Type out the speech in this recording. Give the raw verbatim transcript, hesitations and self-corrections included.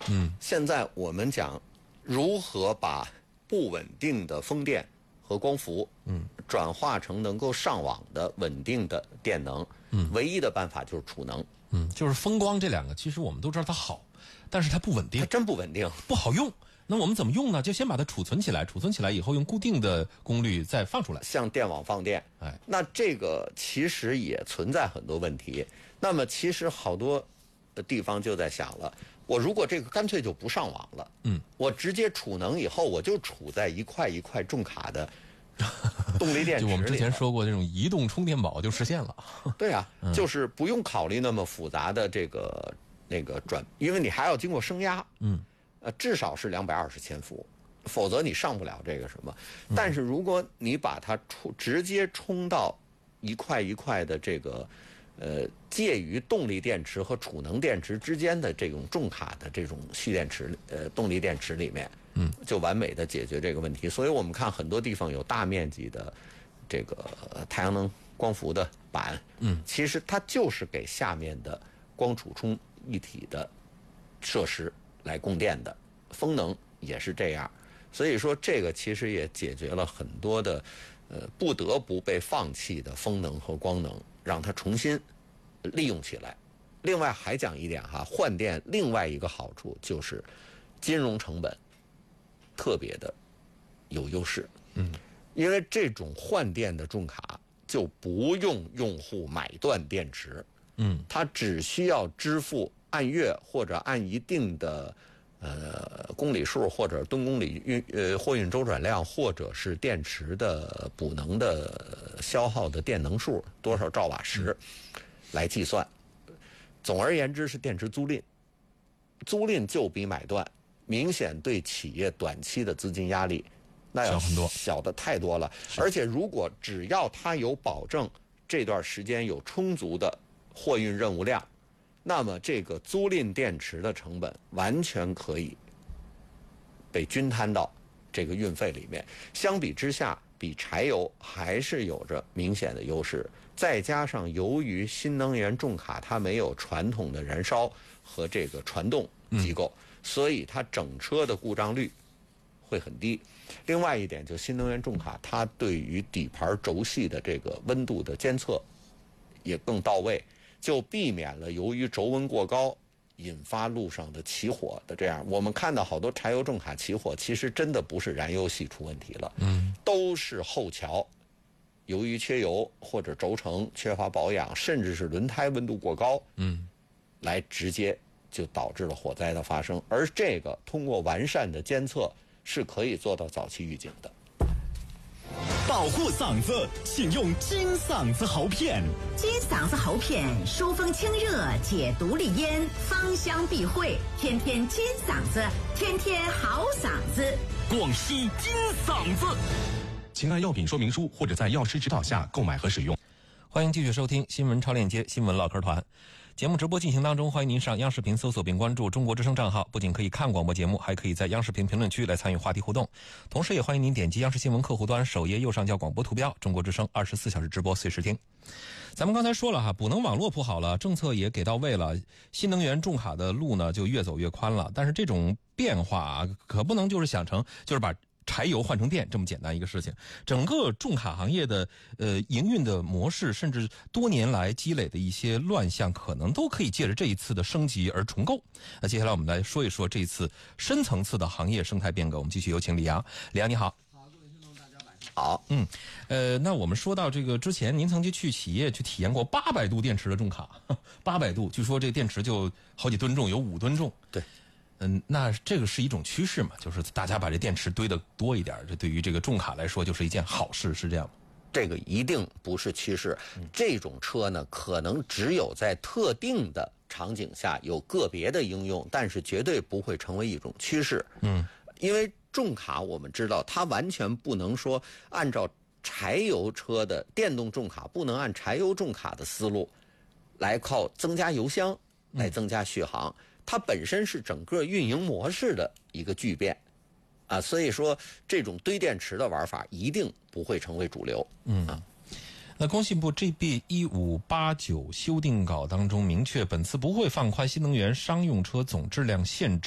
嗯， 现在我们讲如何把不稳定的风电和光伏， 嗯， 转化成能够上网的稳定的电能， 嗯， 唯一的办法就是储能。 嗯，就是风光这两个，其实我们都知道它好，但是它不稳定， 它真不稳定， 不好用。那我们怎么用呢？就先把它储存起来，储存起来以后用固定的功率再放出来， 像电网放电。 哎， 那这个其实也存在很多问题。那么其实好多地方就在想了，我如果这个干脆就不上网了， 嗯， 我直接储能以后，我就储在一块一块重卡的动力电池里。 就我们之前说过，这种移动充电宝就实现了。 对啊， 嗯、 就是不用考虑那么复杂的这个那个转，因为你还要经过升压， 嗯， 呃，至少是两百二十千伏，否则你上不了这个什么。但是如果你把它充直接充到一块一块的这个呃介于动力电池和储能电池之间的这种重卡的这种蓄电池呃动力电池里面， 嗯， 就完美的解决这个问题。所以我们看很多地方有大面积的这个太阳能光伏的板， 嗯， 其实它就是给下面的光储充一体的设施来供电的。风能也是这样，所以说这个其实也解决了很多的呃不得不被放弃的风能和光能，让它重新利用起来。另外还讲一点哈，换电另外一个好处就是金融成本特别的有优势。 嗯， 因为这种换电的重卡就不用用户买断电池， 嗯， 它只需要支付按月或者按一定的呃公里数或者吨公里运呃货运周转量，或者是电池的补能的消耗的电能数多少兆瓦时来计算。总而言之是电池租赁，租赁就比买断明显对企业短期的资金压力那要小很多， 小的太多了。而且如果只要它有保证这段时间有充足的货运任务量，那么这个租赁电池的成本完全可以被均摊到这个运费里面。相比之下，比柴油还是有着明显的优势。再加上由于新能源重卡它没有传统的燃烧和这个传动机构，嗯、所以它整车的故障率会很低。另外一点，就新能源重卡它对于底盘轴系的这个温度的监测也更到位，就避免了由于轴温过高引发路上的起火的这样。我们看到好多柴油重卡起火，其实真的不是燃油系出问题了， 嗯， 都是后桥由于缺油或者轴承缺乏保养，甚至是轮胎温度过高， 嗯， 来直接就导致了火灾的发生。而这个通过完善的监测是可以做到早期预警的。 保护嗓子，请用金嗓子喉片。 金嗓子喉片疏风清热，解毒利咽，芳香避秽，天天金嗓子，天天好嗓子。 广西金嗓子。请按药品说明书或者在药师指导下购买和使用。 欢迎继续收听新闻超链接新闻唠嗑团。节目直播进行当中，欢迎您上央视频搜索并关注中国之声账号，不仅可以看广播节目，还可以在央视频评论区来参与话题互动。同时也欢迎您点击央视新闻客户端首页右上角广播图标，中国之声二十四小时直播随时听。咱们刚才说了哈，补能网络铺好了，政策也给到位了，新能源重卡的路呢就越走越宽了。但是这种变化啊，可不能就是想成就是把柴油换成电这么简单一个事情。整个重卡行业的呃营运的模式，甚至多年来积累的一些乱象，可能都可以借着这一次的升级而重构。那接下来我们来说一说这一次深层次的行业生态变革。我们继续有请李阳。李阳你好。 好，各位听众大家晚上好。 嗯，呃，那我们说到这个之前，您曾经去企业去体验过八百度电池的重卡，八百度，据说这电池就好几吨重，有五吨重。 对。 嗯，那这个是一种趋势嘛，就是大家把这电池堆得多一点，这对于这个重卡来说就是一件好事，是这样吗？ 这个一定不是趋势，这种车呢，可能只有在特定的场景下有个别的应用，但是绝对不会成为一种趋势。 嗯， 因为重卡我们知道，它完全不能说按照柴油车的电动重卡，不能按柴油重卡的思路来靠增加油箱来增加续航。嗯，它本身是整个运营模式的一个巨变，啊，所以说这种堆电池的玩法一定不会成为主流。 嗯啊， 那工信部 G B 一五八九修订稿当中明确，本次不会放宽新能源商用车总质量限制。